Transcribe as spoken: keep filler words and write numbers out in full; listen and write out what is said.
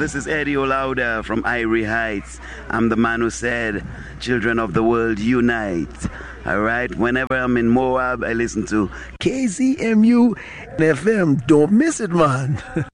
This is Eddie Olauda from Irie Heights. I'm the man who said, children of the world, unite. All right? Whenever I'm in Moab, I listen to K Z M U F M. Don't miss it, man.